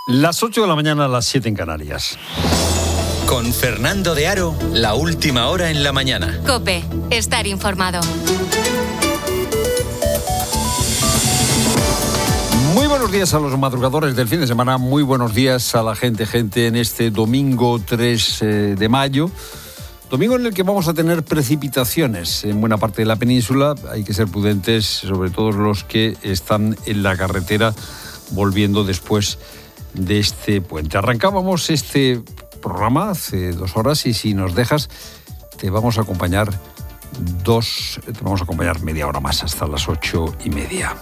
Las 8 de la mañana, las 7 en Canarias. Con Fernando de Aro, la última hora en la mañana. COPE, estar informado. Muy buenos días a los madrugadores del fin de semana, muy buenos días a la gente en este domingo 3 de mayo. Domingo en el que vamos a tener precipitaciones en buena parte de la península. Hay que ser prudentes, sobre todo los que están en la carretera volviendo después de este puente. Arrancábamos este programa hace 2 horas y si nos dejas te vamos a acompañar media hora más hasta las 8:30.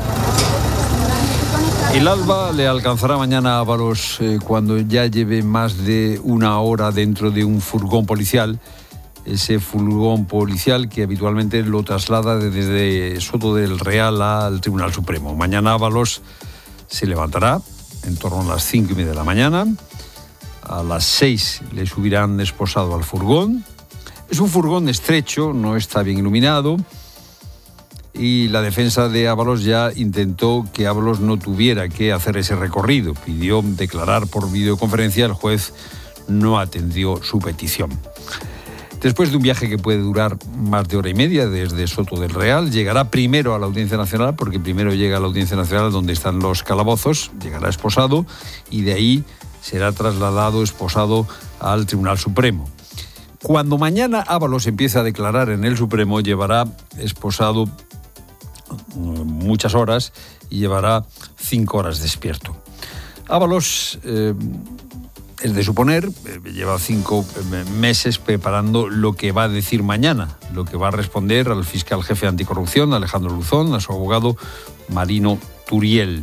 El alba le alcanzará mañana a Ábalos cuando ya lleve más de 1 hora dentro de un furgón policial. Ese furgón policial que habitualmente lo traslada desde Soto del Real al Tribunal Supremo. Mañana Ábalos se levantará en torno a las 5:30 de la mañana. A las 6 le subirán esposado al furgón. Es un furgón estrecho, no está bien iluminado. Y la defensa de Ábalos ya intentó que Ábalos no tuviera que hacer ese recorrido. Pidió declarar por videoconferencia, el juez no atendió su petición. Después de un viaje que puede durar más de 1:30 desde Soto del Real, llegará primero a la Audiencia Nacional, porque primero llega a la Audiencia Nacional donde están los calabozos, llegará esposado y de ahí será trasladado esposado al Tribunal Supremo. Cuando mañana Ábalos empiece a declarar en el Supremo, llevará esposado muchas horas y llevará 5 horas despierto. Ábalos, es de suponer, lleva 5 meses preparando lo que va a decir mañana, lo que va a responder al fiscal jefe anticorrupción, Alejandro Luzón, a su abogado Marino Turiel.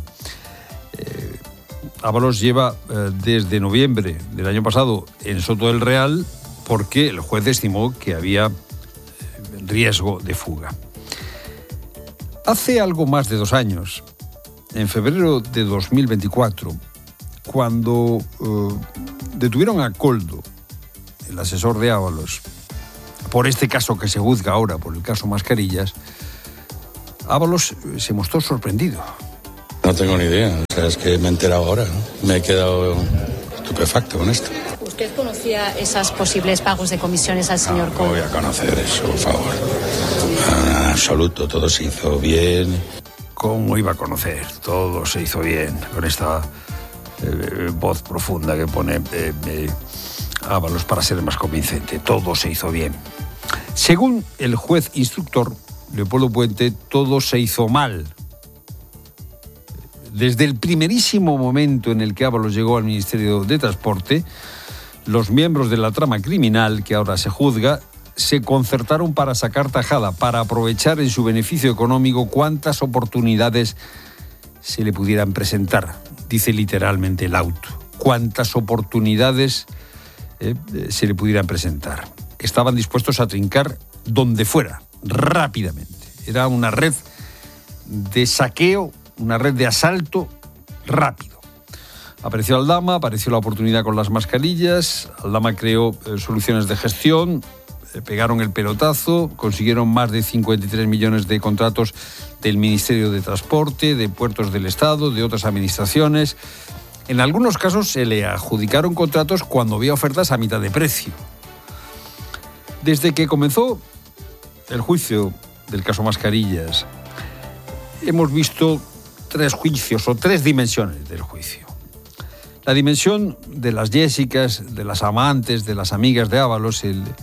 Ábalos lleva desde noviembre del año pasado en Soto del Real porque el juez estimó que había riesgo de fuga. Hace algo más de 2 años, en febrero de 2024, cuando detuvieron a Koldo, el asesor de Ábalos, por este caso que se juzga ahora, por el caso Mascarillas, Ábalos se mostró sorprendido. No tengo ni idea, o sea, es que me he enterado ahora, ¿no? Me he quedado estupefacto con esto. ¿Usted conocía esos posibles pagos de comisiones al señor Koldo? No voy a conocer eso, por favor. En absoluto, todo se hizo bien. ¿Cómo iba a conocer? Todo se hizo bien, con esta voz profunda que pone Ábalos para ser más convincente. Todo se hizo bien. Según el juez instructor, Leopoldo Puente, todo se hizo mal. Desde el primerísimo momento en el que Ábalos llegó al Ministerio de Transporte, los miembros de la trama criminal que ahora se juzga se concertaron para sacar tajada, para aprovechar en su beneficio económico cuantas oportunidades se le pudieran presentar. Dice literalmente el auto. Cuantas oportunidades se le pudieran presentar. Estaban dispuestos a trincar donde fuera, rápidamente. Era una red de saqueo, una red de asalto rápido. Apareció Aldama, apareció la oportunidad con las mascarillas, Aldama creó soluciones de gestión, pegaron el pelotazo, consiguieron más de 53 millones de contratos del Ministerio de Transporte, de Puertos del Estado, de otras administraciones. En algunos casos se le adjudicaron contratos cuando había ofertas a mitad de precio. Desde que comenzó el juicio del caso Mascarillas, hemos visto 3 juicios o 3 dimensiones del juicio. La dimensión de las Jessicas, de las amantes, de las amigas de Ábalos,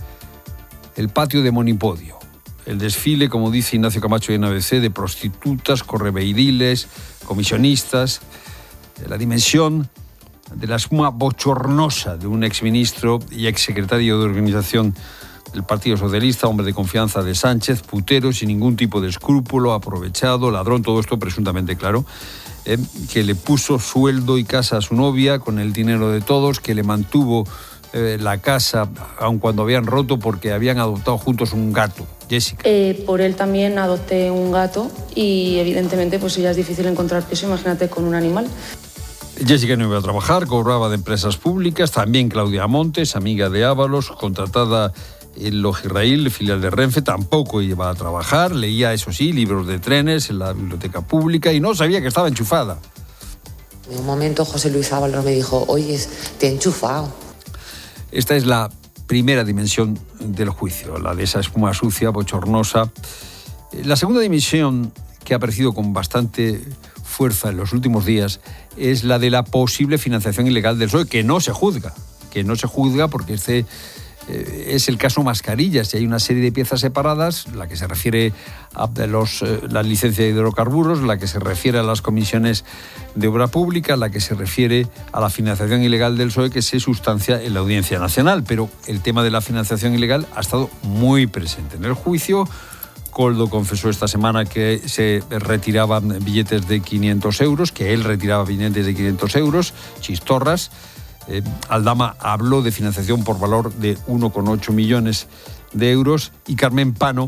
el patio de Monipodio, el desfile, como dice Ignacio Camacho en ABC, de prostitutas, correveidiles, comisionistas, la dimensión de la espuma bochornosa de un exministro y exsecretario de organización del Partido Socialista, hombre de confianza de Sánchez, putero, sin ningún tipo de escrúpulo, aprovechado, ladrón, todo esto presuntamente claro, que le puso sueldo y casa a su novia con el dinero de todos, que le mantuvo la casa aun cuando habían roto porque habían adoptado juntos un gato. Jessica. Por él también adopté un gato y evidentemente pues ya es difícil encontrar piso, imagínate con un animal. Jessica no iba a trabajar, cobraba de empresas públicas, también Claudia Montes, amiga de Ábalos, contratada en Logirraíl, filial de Renfe, tampoco iba a trabajar, leía, eso sí, libros de trenes en la biblioteca pública y no sabía que estaba enchufada. En un momento José Luis Ábalos me dijo, oye, te he enchufado. Esta es la primera dimensión del juicio, la de esa espuma sucia, bochornosa. La segunda dimensión, que ha aparecido con bastante fuerza en los últimos días, es la de la posible financiación ilegal del PSOE, que no se juzga porque este es el caso Mascarillas y hay una serie de piezas separadas, la que se refiere a la licencia de hidrocarburos, la que se refiere a las comisiones de obra pública, la que se refiere a la financiación ilegal del PSOE, que se sustancia en la Audiencia Nacional. Pero el tema de la financiación ilegal ha estado muy presente en el juicio. Koldo confesó esta semana que se retiraban billetes de 500 euros, que él retiraba billetes de 500 euros, chistorras. Aldama habló de financiación por valor de 1,8 millones de euros y Carmen Pano,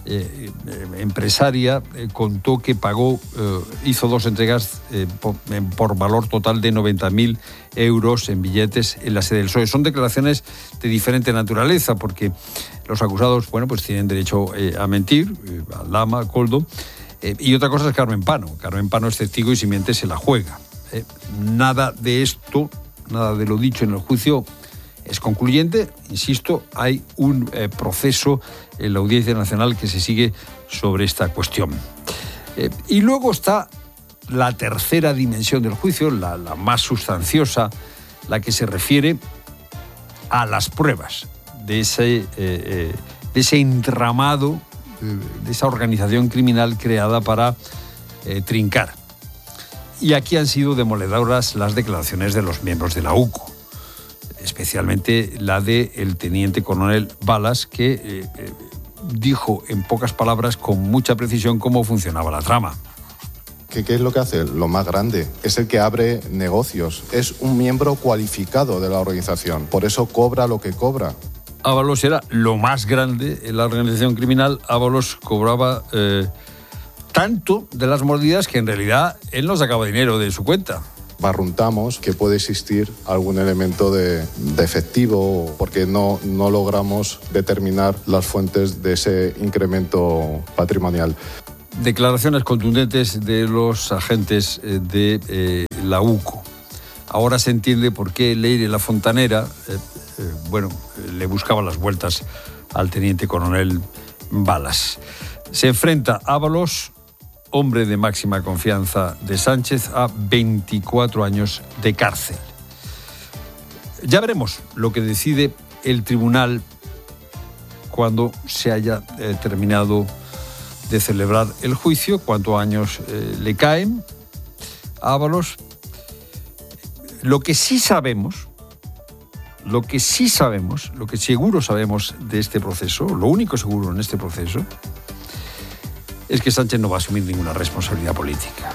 empresaria, contó que pagó, hizo 2 entregas por valor total de 90.000 euros en billetes en la sede del PSOE. Son declaraciones de diferente naturaleza porque los acusados, pues tienen derecho a mentir, Aldama, Koldo, y otra cosa es Carmen Pano. Carmen Pano es testigo y si miente se la juega. Nada de esto, nada de lo dicho en el juicio es concluyente. Insisto, hay un proceso en la Audiencia Nacional que se sigue sobre esta cuestión. Y luego está la tercera dimensión del juicio, la más sustanciosa, la que se refiere a las pruebas de ese entramado, de esa organización criminal creada para trincar. Y aquí han sido demoledoras las declaraciones de los miembros de la UCO, especialmente la del teniente coronel Balas, que dijo en pocas palabras, con mucha precisión, cómo funcionaba la trama. ¿Qué es lo que hace? Lo más grande. Es el que abre negocios. Es un miembro cualificado de la organización. Por eso cobra lo que cobra. Ábalos era lo más grande en la organización criminal. Ábalos cobraba tanto de las mordidas que en realidad él no sacaba dinero de su cuenta. Barruntamos que puede existir algún elemento de efectivo porque no logramos determinar las fuentes de ese incremento patrimonial. Declaraciones contundentes de los agentes de la UCO. Ahora se entiende por qué Leire La Fontanera le buscaba las vueltas al teniente coronel Balas. Se enfrenta Ábalos, hombre de máxima confianza de Sánchez, a 24 años de cárcel. Ya veremos lo que decide el tribunal cuando se haya terminado de celebrar el juicio, cuántos años le caen a Ábalos. Lo que seguro sabemos de este proceso, lo único seguro en este proceso, es que Sánchez no va a asumir ninguna responsabilidad política.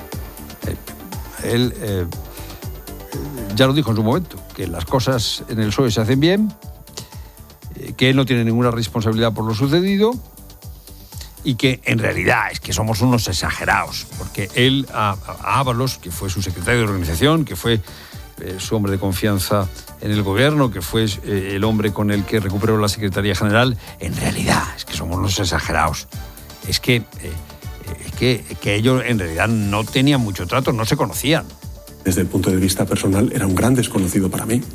Él ya lo dijo en su momento, que las cosas en el PSOE se hacen bien, que él no tiene ninguna responsabilidad por lo sucedido y que en realidad es que somos unos exagerados, porque él, a Ábalos, que fue su secretario de organización, que fue su hombre de confianza en el gobierno, que fue el hombre con el que recuperó la Secretaría General, en realidad es que somos unos exagerados. Es que ellos en realidad no tenían mucho trato, no se conocían. Desde el punto de vista personal, era un gran desconocido para mí.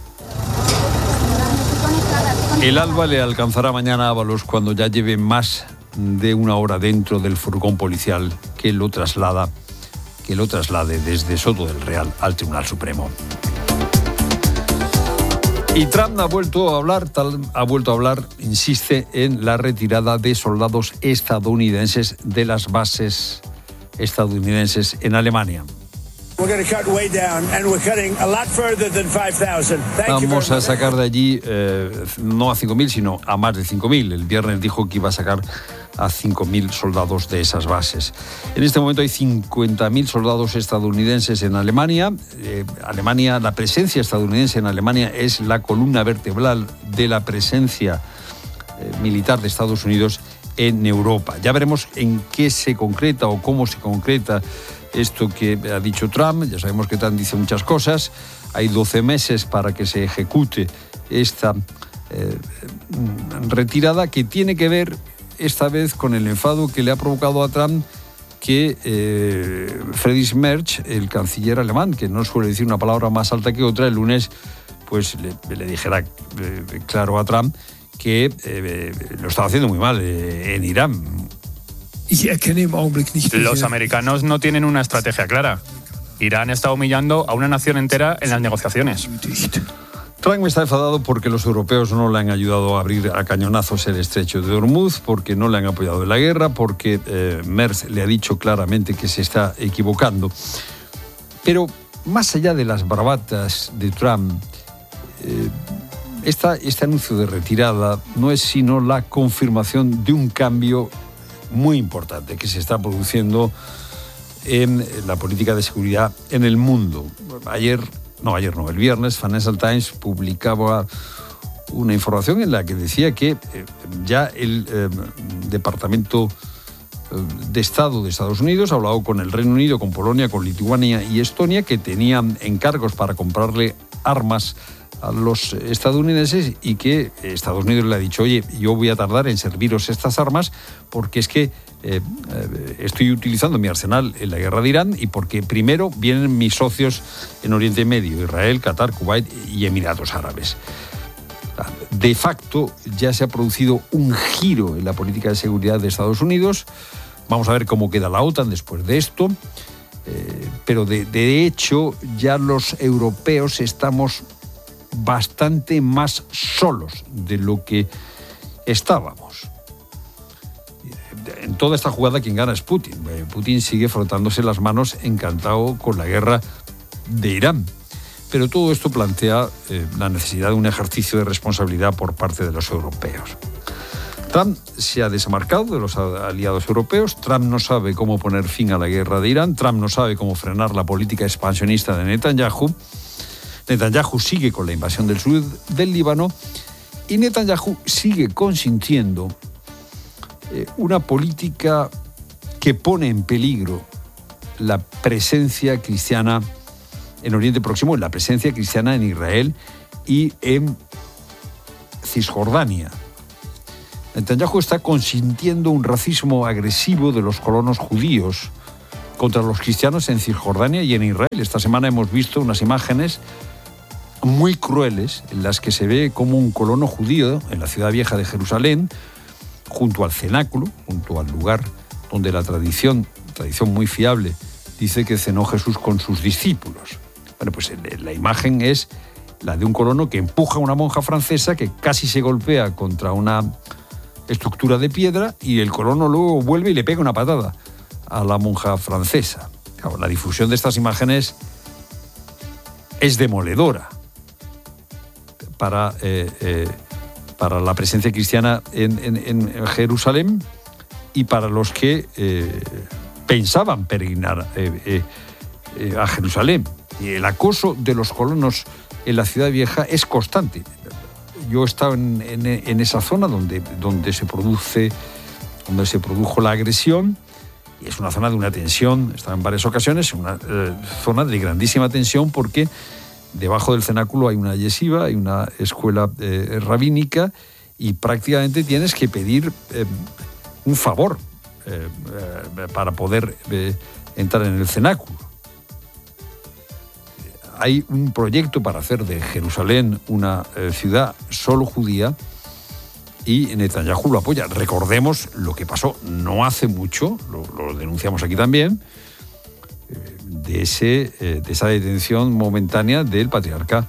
El alba le alcanzará mañana a Ábalos cuando ya lleve más de una hora dentro del furgón policial que lo traslade desde Soto del Real al Tribunal Supremo. Y Trump ha vuelto a hablar, insiste en la retirada de soldados estadounidenses de las bases estadounidenses en Alemania. Vamos a sacar de allí no a 5.000, sino a más de 5.000. El viernes dijo que iba a sacar a 5.000 soldados de esas bases. En este momento hay 50.000 soldados estadounidenses en Alemania. La presencia estadounidense en Alemania es la columna vertebral de la presencia militar de Estados Unidos en Europa. Ya veremos en qué se concreta o cómo se concreta esto que ha dicho Trump. Ya sabemos que Trump dice muchas cosas. Hay 12 meses para que se ejecute esta retirada, que tiene que ver esta vez con el enfado que le ha provocado a Trump que Friedrich Merz, el canciller alemán, que no suele decir una palabra más alta que otra, el lunes pues le dijera claro a Trump que lo estaba haciendo muy mal en Irán. Los americanos no tienen una estrategia clara. Irán está humillando a una nación entera en las negociaciones. Trump está enfadado porque los europeos no le han ayudado a abrir a cañonazos el estrecho de Hormuz, porque no le han apoyado en la guerra, porque Merz le ha dicho claramente que se está equivocando. Pero más allá de las bravatas de Trump, este anuncio de retirada no es sino la confirmación de un cambio muy importante que se está produciendo en la política de seguridad en el mundo. El viernes Financial Times publicaba una información en la que decía que ya el Departamento de Estado de Estados Unidos ha hablado con el Reino Unido, con Polonia, con Lituania y Estonia, que tenían encargos para comprarle armas a los estadounidenses, y que Estados Unidos le ha dicho: oye, yo voy a tardar en serviros estas armas porque es que estoy utilizando mi arsenal en la guerra de Irán, y porque primero vienen mis socios en Oriente Medio, Israel, Qatar, Kuwait y Emiratos Árabes. De facto ya se ha producido un giro en la política de seguridad de Estados Unidos. Vamos a ver cómo queda la OTAN después de esto, pero de hecho ya los europeos estamos bastante más solos de lo que estábamos. En toda esta jugada quien gana es Putin. Putin sigue frotándose las manos encantado con la guerra de Irán. Pero todo esto plantea la necesidad de un ejercicio de responsabilidad por parte de los europeos. Trump se ha desmarcado de los aliados europeos. Trump no sabe cómo poner fin a la guerra de Irán. Trump no sabe cómo frenar la política expansionista de Netanyahu. Netanyahu sigue con la invasión del sur del Líbano, y Netanyahu sigue consintiendo una política que pone en peligro la presencia cristiana en Oriente Próximo, la presencia cristiana en Israel y en Cisjordania. Netanyahu está consintiendo un racismo agresivo de los colonos judíos contra los cristianos en Cisjordania y en Israel. Esta semana hemos visto unas imágenes muy crueles en las que se ve como un colono judío en la ciudad vieja de Jerusalén, junto al cenáculo, junto al lugar donde la tradición muy fiable, dice que cenó Jesús con sus discípulos. Bueno, pues la imagen es la de un colono que empuja a una monja francesa que casi se golpea contra una estructura de piedra, y el colono luego vuelve y le pega una patada a la monja francesa. Claro, la difusión de estas imágenes es demoledora para la presencia cristiana en Jerusalén y para los que pensaban peregrinar a Jerusalén. Y el acoso de los colonos en la ciudad vieja es constante. Yo he estado en esa zona donde se produjo la agresión, y es una zona de una tensión. He estado en varias ocasiones, una zona de grandísima tensión, porque debajo del cenáculo hay una yeshiva, hay una escuela rabínica, y prácticamente tienes que pedir un favor para poder entrar en el cenáculo. Hay un proyecto para hacer de Jerusalén una ciudad solo judía, y Netanyahu lo apoya. Recordemos lo que pasó no hace mucho, lo denunciamos aquí también, de esa detención momentánea del patriarca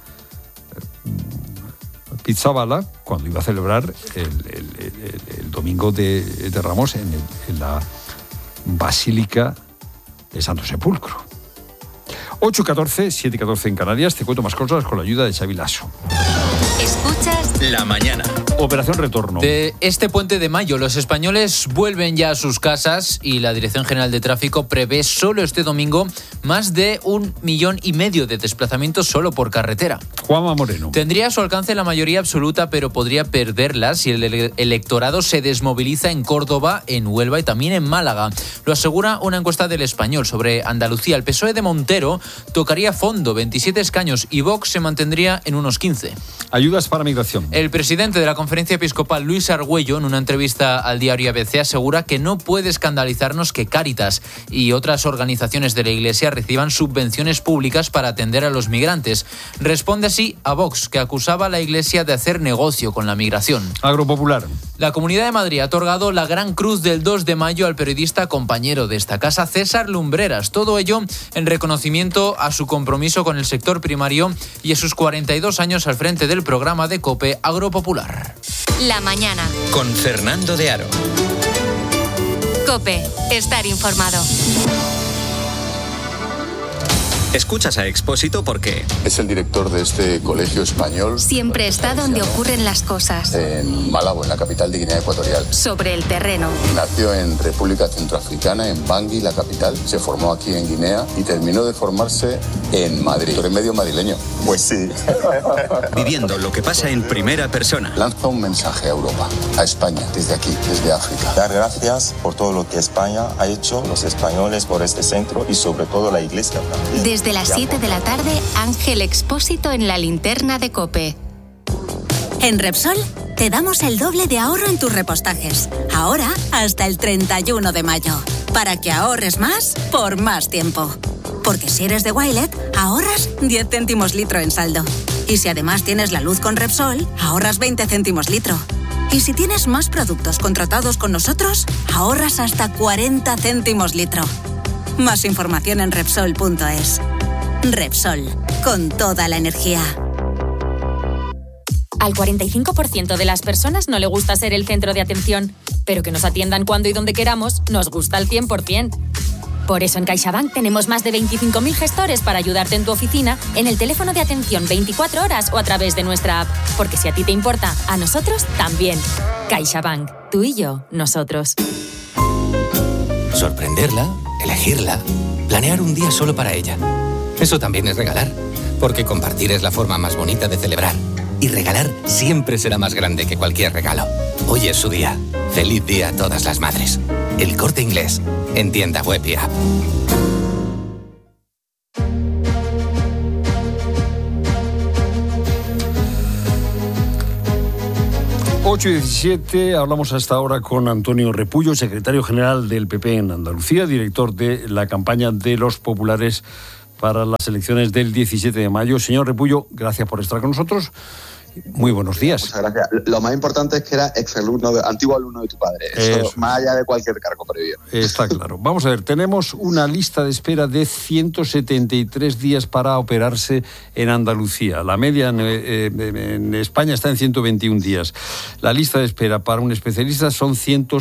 Pizzaballa cuando iba a celebrar el domingo de Ramos en la Basílica de Santo Sepulcro. 8:14, 7:14 en Canarias. Te cuento más cosas con la ayuda de Xavi Lasso. Escuchas La Mañana. Operación Retorno. De este puente de mayo, los españoles vuelven ya a sus casas, y la Dirección General de Tráfico prevé solo este domingo más de 1,5 millones de desplazamientos solo por carretera. Juanma Moreno. Tendría a su alcance la mayoría absoluta, pero podría perderla si el electorado se desmoviliza en Córdoba, en Huelva y también en Málaga. Lo asegura una encuesta del Español sobre Andalucía. El PSOE de Montero tocaría fondo, 27 escaños, y Vox se mantendría en unos 15. Ayudas para migración. El presidente de la Conferencia Episcopal, Luis Argüello, en una entrevista al diario ABC, asegura que no puede escandalizarnos que Cáritas y otras organizaciones de la Iglesia reciban subvenciones públicas para atender a los migrantes. Responde así a Vox, que acusaba a la Iglesia de hacer negocio con la migración. Agropopular. La Comunidad de Madrid ha otorgado la Gran Cruz del 2 de mayo al periodista compañero de esta casa, César Lumbreras. Todo ello en reconocimiento a su compromiso con el sector primario y a sus 42 años al frente del programa de COPE Agropopular. La mañana. Con Fernando de Aro. COPE. Estar informado. Escuchas a Expósito porque es el director de este colegio español. Siempre está donde ocurren las cosas. En Malabo, en la capital de Guinea Ecuatorial. Sobre el terreno. Nació en República Centroafricana, en Bangui, la capital. Se formó aquí en Guinea y terminó de formarse en Madrid. ¿Tú eres medio madrileño? Pues sí. Viviendo lo que pasa en primera persona. Lanza un mensaje a Europa, a España, desde aquí, desde África. Dar gracias por todo lo que España ha hecho, los españoles por este centro y sobre todo la Iglesia también. Desde las 7 de la tarde, Ángel Expósito en la linterna de COPE. En Repsol te damos el doble de ahorro en tus repostajes. Ahora hasta el 31 de mayo. Para que ahorres más por más tiempo. Porque si eres de Wilet, ahorras 10 céntimos litro en saldo. Y si además tienes la luz con Repsol, ahorras 20 céntimos litro. Y si tienes más productos contratados con nosotros, ahorras hasta 40 céntimos litro. Más información en Repsol.es. Repsol, con toda la energía. Al 45% de las personas no le gusta ser el centro de atención, pero que nos atiendan cuando y donde queramos nos gusta al 100%. Por eso en CaixaBank tenemos más de 25.000 gestores para ayudarte en tu oficina, en el teléfono de atención 24 horas o a través de nuestra app. Porque si a ti te importa, a nosotros también. CaixaBank, tú y yo, nosotros. Sorprenderla, elegirla, planear un día solo para ella. Eso también es regalar, porque compartir es la forma más bonita de celebrar. Y regalar siempre será más grande que cualquier regalo. Hoy es su día. Feliz día a todas las madres. El Corte Inglés, en tienda web y app. Ocho y 17, hablamos hasta ahora con Antonio Repullo, secretario general del PP en Andalucía, director de la campaña de los populares para las elecciones del 17 de mayo. Señor Repullo, gracias por estar con nosotros. Muy buenos días. Muchas gracias. Lo más importante es que era antiguo alumno de tu padre. Eso más allá de cualquier cargo previo. Está claro. Vamos a ver, tenemos una lista de espera de 173 días para operarse en Andalucía. La media en España está en 121 días. La lista de espera para un especialista son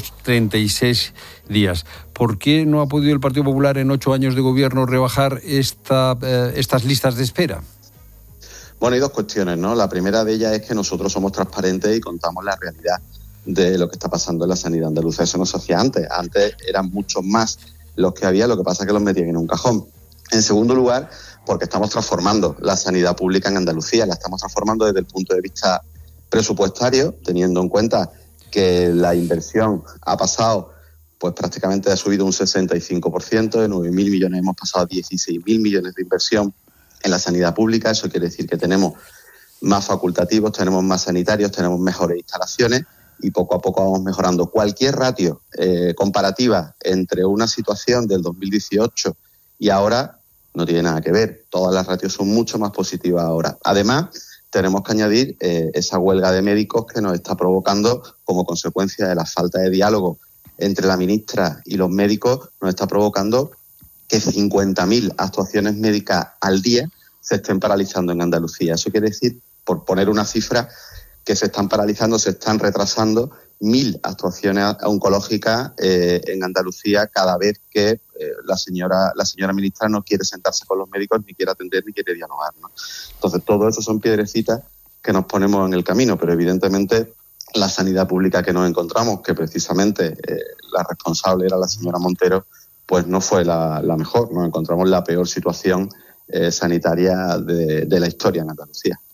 136 días. ¿Por qué no ha podido el Partido Popular en 8 años de gobierno rebajar estas listas de espera? Bueno, hay dos cuestiones, ¿no? La primera de ellas es que nosotros somos transparentes y contamos la realidad de lo que está pasando en la sanidad andaluza. Eso no se hacía antes. Antes eran muchos más los que había, lo que pasa es que los metían en un cajón. En segundo lugar, porque estamos transformando la sanidad pública en Andalucía. La estamos transformando desde el punto de vista presupuestario, teniendo en cuenta que la inversión ha pasado, pues prácticamente ha subido un 65%. De 9.000 millones hemos pasado a 16.000 millones de inversión en la sanidad pública. Eso quiere decir que tenemos más facultativos, tenemos más sanitarios, tenemos mejores instalaciones y poco a poco vamos mejorando. Cualquier ratio comparativa entre una situación del 2018 y ahora no tiene nada que ver. Todas las ratios son mucho más positivas ahora. Además, tenemos que añadir esa huelga de médicos que nos está provocando, como consecuencia de la falta de diálogo entre la ministra y los médicos, nos está provocando que 50.000 actuaciones médicas al día se estén paralizando en Andalucía. Eso quiere decir, por poner una cifra, que se están paralizando, se están retrasando 1.000 actuaciones oncológicas en Andalucía cada vez que la señora ministra no quiere sentarse con los médicos, ni quiere atender, ni quiere dialogar, ¿no? Entonces, todo eso son piedrecitas que nos ponemos en el camino, pero evidentemente la sanidad pública que nos encontramos, que precisamente la responsable era la señora Montero, pues no fue la mejor. Nos encontramos la peor situación sanitaria de la historia en Andalucía.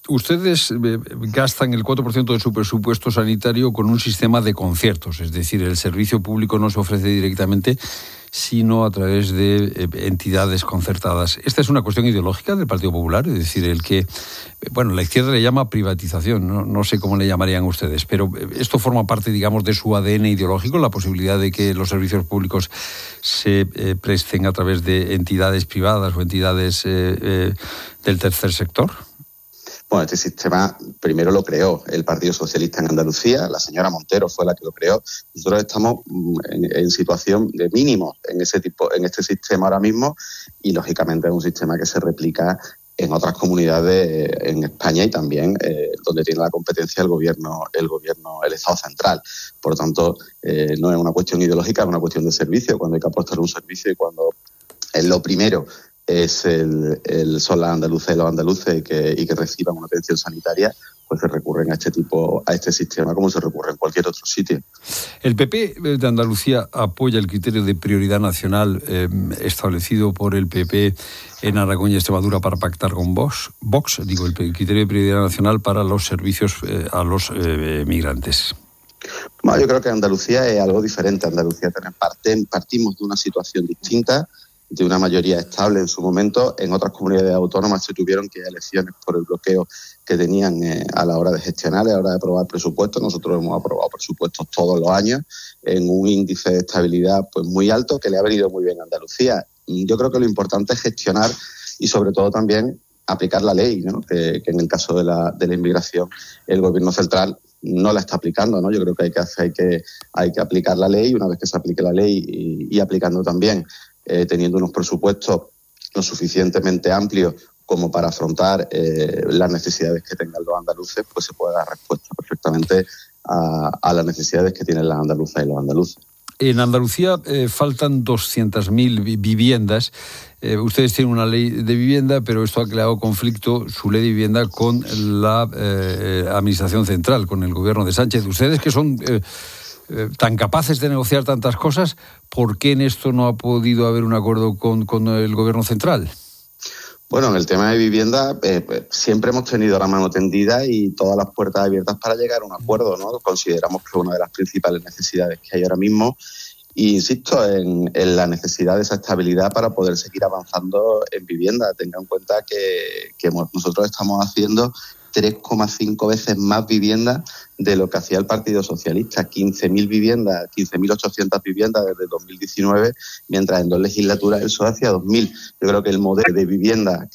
ustedes gastan el 4% de su presupuesto sanitario con un sistema de conciertos, es decir, el servicio público no se ofrece directamente, sino a través de entidades concertadas. Esta es una cuestión ideológica del Partido Popular, es decir, el que, bueno, la izquierda le llama privatización, no sé cómo le llamarían ustedes, pero esto forma parte, digamos, de su ADN ideológico, la posibilidad de que los servicios públicos se presten a través de entidades privadas o entidades del tercer sector. Bueno, este sistema primero lo creó el Partido Socialista en Andalucía, la señora Montero fue la que lo creó. Nosotros estamos en situación de mínimos en este sistema ahora mismo y lógicamente es un sistema que se replica en otras comunidades en España y también donde tiene la competencia el Estado central. Por lo tanto, no es una cuestión ideológica, es una cuestión de servicio. Cuando hay que apostar un servicio y cuando es lo primero son las andaluzas y los andaluces y que reciban una atención sanitaria, pues se recurren a este sistema como se recurre en cualquier otro sitio. El PP de Andalucía apoya el criterio de prioridad nacional establecido por el PP en Aragón y Extremadura para pactar con Vox, el criterio de prioridad nacional para los servicios a los migrantes. Bueno, yo creo que Andalucía es algo diferente. Andalucía partimos de una situación distinta, de una mayoría estable en su momento. En otras comunidades autónomas se tuvieron que ir a elecciones por el bloqueo que tenían a la hora de gestionar, a la hora de aprobar presupuestos. Nosotros hemos aprobado presupuestos todos los años en un índice de estabilidad pues muy alto que le ha venido muy bien a Andalucía. Yo creo que lo importante es gestionar y sobre todo también aplicar la ley, ¿no? que en el caso de la inmigración el gobierno central no la está aplicando, ¿no? Yo creo que hay que aplicar la ley y una vez que se aplique la ley y aplicando también teniendo unos presupuestos lo suficientemente amplios como para afrontar las necesidades que tengan los andaluces, pues se puede dar respuesta perfectamente a las necesidades que tienen las andaluzas y los andaluces. En Andalucía faltan 200.000 viviendas. Ustedes tienen una ley de vivienda, pero esto ha creado conflicto, su ley de vivienda, con la Administración Central, con el gobierno de Sánchez. Ustedes que son tan capaces de negociar tantas cosas, ¿por qué en esto no ha podido haber un acuerdo con el gobierno central? Bueno, en el tema de vivienda siempre hemos tenido la mano tendida y todas las puertas abiertas para llegar a un acuerdo, ¿no? Consideramos que es una de las principales necesidades que hay ahora mismo e insisto en la necesidad de esa estabilidad para poder seguir avanzando en vivienda. Tenga en cuenta que nosotros estamos haciendo 3,5 veces más viviendas de lo que hacía el Partido Socialista, 15.000 viviendas, 15.800 viviendas desde 2019, mientras en 2 legislaturas el PSOE hacía 2.000. Yo creo que el modelo de vivienda